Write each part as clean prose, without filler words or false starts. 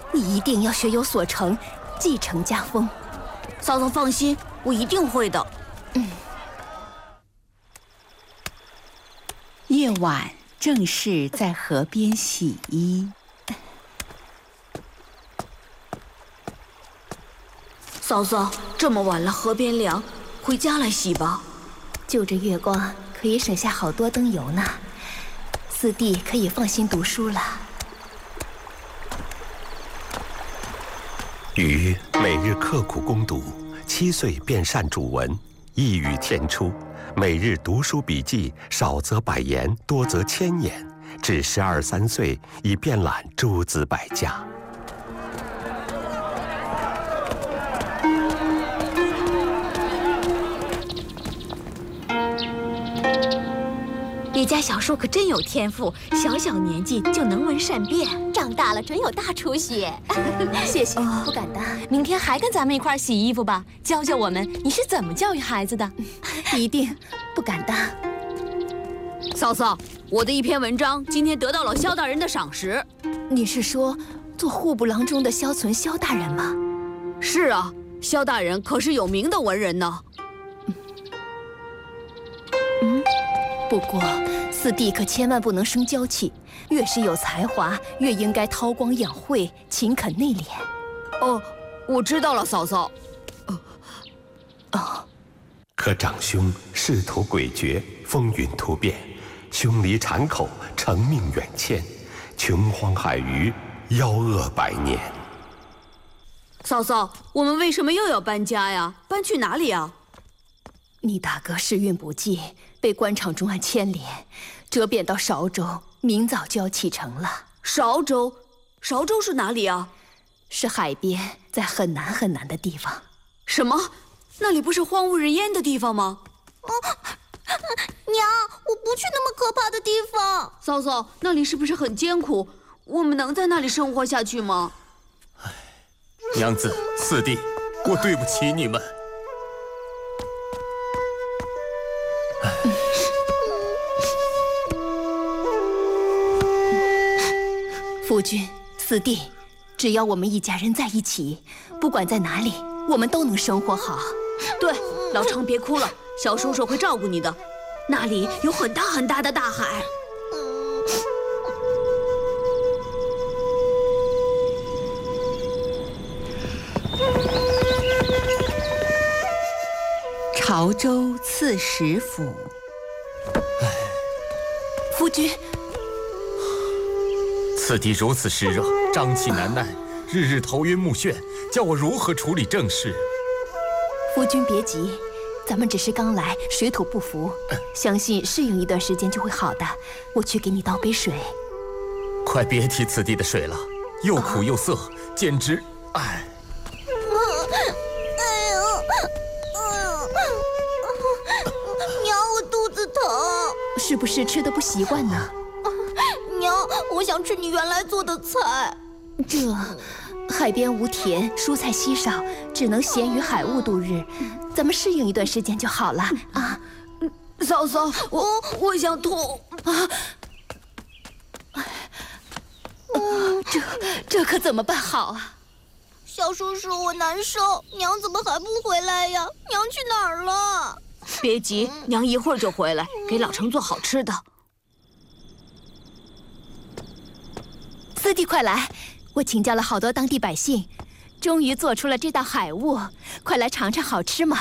你一定要学有所成，继承家风。 嫂嫂放心，我一定会的。 夜晚，郑氏在河边洗衣。 嫂嫂，这么晚了，河边凉，回家来洗吧。 就这月光，可以省下好多灯油呢。四弟可以放心读书了。 禹每日刻苦攻读，7岁便善主文，一语天出。每日读书笔记，少则100言，多则1000言。至12、13岁，已遍览诸子百家。 你家小叔可真有天赋，小小年纪就能文善辩， 长大了准有大出息。 谢谢，不敢当。 明天还跟咱们一块儿洗衣服吧，教教我们你是怎么教育孩子的。 一定不敢当。 嫂嫂，我的一篇文章今天得到了萧大人的赏识。 你是说做户部郎中的萧存萧大人吗？ 是啊，萧大人可是有名的文人呢。 不过四弟可千万不能生娇气，越是有才华，越应该韬光养晦，勤恳内敛。 哦，我知道了，嫂嫂。 可长兄仕途诡谲，风云突变，兄离产口，成命远迁，穷荒海鱼，夭饿百年。 嫂嫂，我们为什么又要搬家呀？搬去哪里啊？ 你大哥时运不济，被官场重案牵连，折贬到韶州，明早就要启程了。 韶州？韶州是哪里啊？ 是海边，在很南很南的地方。 什么？那里不是荒无人烟的地方吗？ 娘，我不去那么可怕的地方。 嫂嫂，那里是不是很艰苦？我们能在那里生活下去吗？ 娘子、四弟，我对不起你们。 夫君、四弟，只要我们一家人在一起，不管在哪里，我们都能生活好。 对，老程别哭了，小叔叔会照顾你的。那里有很大很大的大海。 潮州刺史府。 夫君， 此地如此湿热，瘴气难耐，日日头晕目眩，叫我如何处理政事？ 夫君别急，咱们只是刚来，水土不服，相信适应一段时间就会好的。我去给你倒杯水。 快别提此地的水了，又苦又涩，简直……哎。 娘，我肚子疼。 是不是吃得不习惯呢？ 娘，我想吃你原来做的菜。 这海边无田，蔬菜稀少，只能咸鱼海物度日。咱们适应一段时间就好了啊！ 嫂嫂，我想吐啊！ 这可怎么办好啊？ 小叔叔，我难受，娘怎么还不回来呀？娘去哪儿了？ 别急，娘一会儿就回来，给老程做好吃的。 四弟快来，我请教了好多当地百姓，终于做出了这道海物，快来尝尝好吃吗？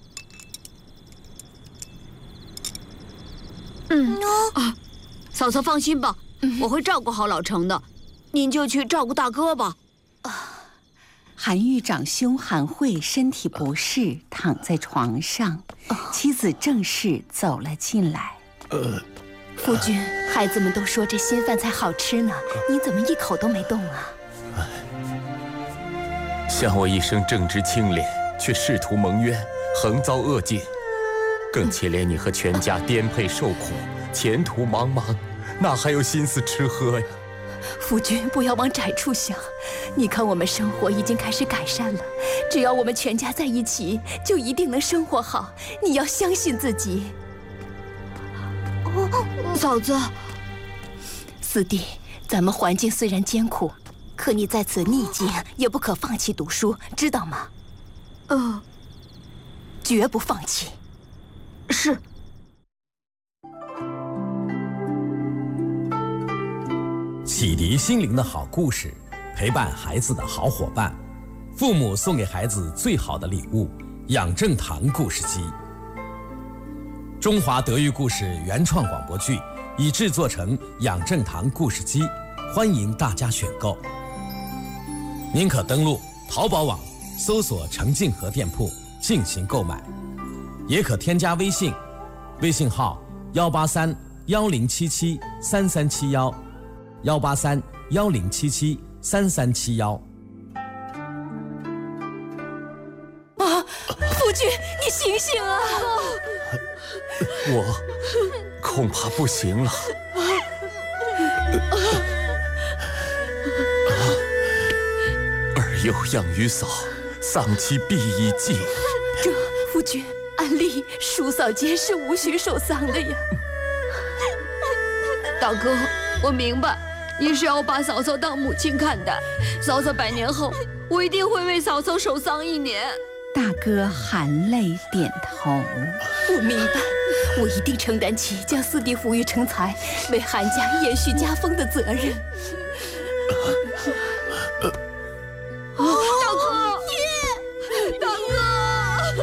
嫂嫂放心吧，我会照顾好老程的，您就去照顾大哥吧。 韩愈长兄韩惠身体不适，躺在床上，妻子郑氏走了进来。 夫君，孩子们都说这新饭菜好吃呢，你怎么一口都没动啊？ 像我一生正直清廉，却仕途蒙冤，横遭恶境，更且连你和全家颠沛受苦，前途茫茫，哪还有心思吃喝呀？ 夫君不要往窄处想，你看我们生活已经开始改善了，只要我们全家在一起，就一定能生活好。你要相信自己。 嫂子， 四弟，咱们环境虽然艰苦， 可你在此逆境也不可放弃读书，知道吗？绝不放弃。 是。 启迪心灵的好故事，陪伴孩子的好伙伴，父母送给孩子最好的礼物——养正堂故事机。中华德育故事原创广播剧已制作成养正堂故事机，欢迎大家选购。您可登录淘宝网搜索程静和店铺进行购买，也可添加微信，微信号183-1077-3371，183-1077-3371。 夫君，你醒醒啊！ 我恐怕不行了。儿有养于嫂，丧其必以祭。 这夫君，按例叔嫂皆是无需守丧的呀。 大哥，我明白，你是要把嫂嫂当母亲看待。嫂嫂100年后，我一定会为嫂嫂守丧1年。 大哥含泪点头。 我明白，我一定承担起将四弟抚育成才，为韩家延续家风的责任。 大哥，大哥！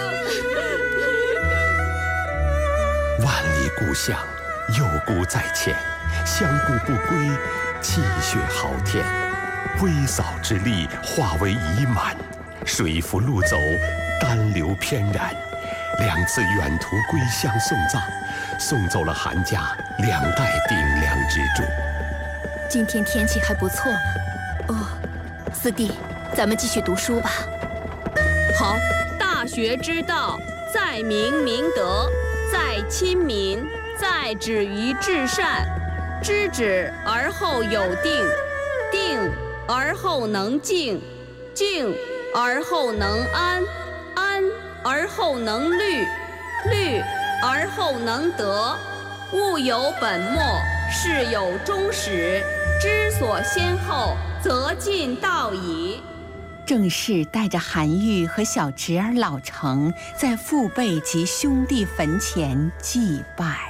万里故乡，幼孤在前，乡顾不归，气血浩天。微嫂之力化为已满，水复路走，单流翩然。2次远途归乡送葬，送走了韩家2代顶梁支柱。 今天天气还不错嘛。四弟，咱们继续读书吧。 好，大学之道，在明明德，在亲民，在止于至善。知止而后有定，定而后能静，静而后能安，安而后能虑，虑而后能得。物有本末，事有终始，知所先后，则近道矣。 正是带着韩愈和小侄儿老成在父辈及兄弟坟前祭拜。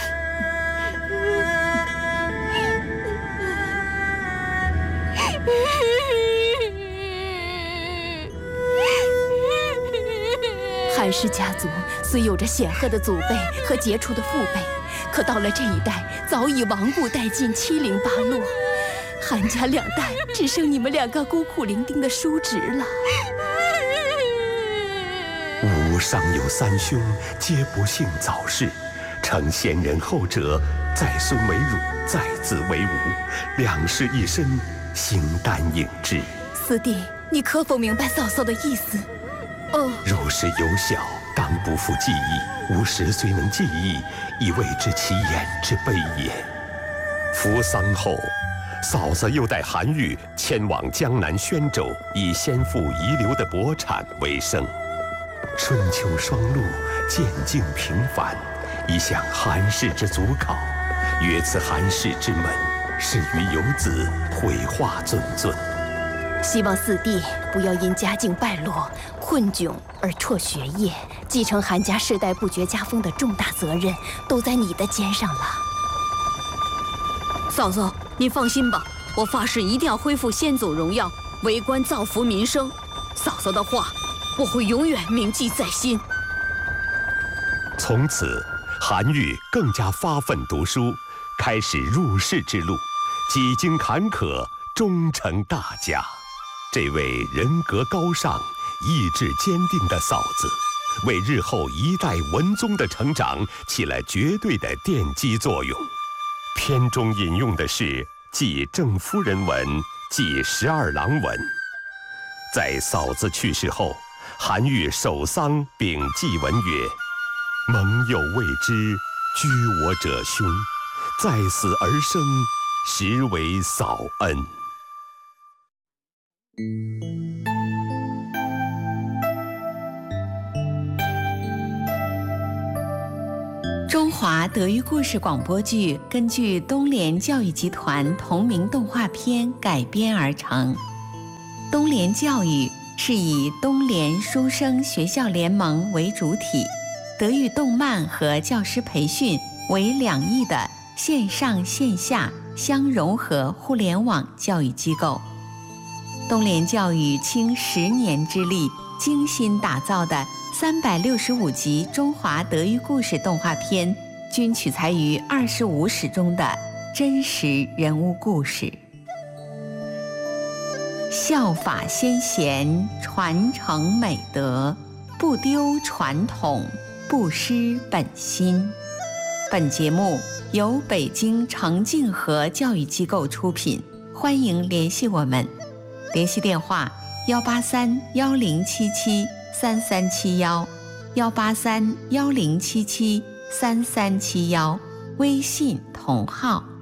韩氏家族虽有着显赫的祖辈和杰出的父辈，可到了这一代，早已亡故殆尽，七零八落。韩家2代只剩你们2个孤苦伶仃的叔侄了。 吾上有3兄，皆不幸早逝。承先人后者，在孙为汝，在子为吾，两世一身，形单影只。 四弟，你可否明白嫂嫂的意思？ 汝是幼小，当不复记忆。吾10虽能记忆，亦未知其言之悲也。扶丧后，嫂子又带韩愈迁往江南宣州，以先父遗留的帛产为生。春秋双陆，渐境平凡，一向韩氏之祖考，曰此韩氏之门，是于有子，毁化尊尊。 希望四弟不要因家境败落、困窘而辍学业，继承韩家世代不绝家风的重大责任，都在你的肩上了。 嫂嫂，你放心吧，我发誓一定要恢复先祖荣耀，为官造福民生。嫂嫂的话，我会永远铭记在心。 从此，韩愈更加发奋读书，开始入仕之路，几经坎坷，终成大家。这位人格高尚、意志坚定的嫂子，为日后一代文宗的成长起了绝对的奠基作用。篇中引用的是继郑夫人文，继12郎文。在嫂子去世后，韩愈守丧并祭文曰：“蒙佑未之，居我者兄，在死而生，实为嫂恩。” 中华德育故事广播剧根据东联教育集团同名动画片改编而成。东联教育是以东联书生学校联盟为主体，德育动漫和教师培训为两翼的线上线下相融合互联网教育机构。东联教育倾10年之力精心打造的365集中华德育故事动画片，均取材于25始中的真实人物故事。效法先贤，传承美德，不丢传统，不失本心。本节目由北京程敬和教育机构出品，欢迎联系我们。联系电话183-1077-3371，183-1077-3371，微信同号。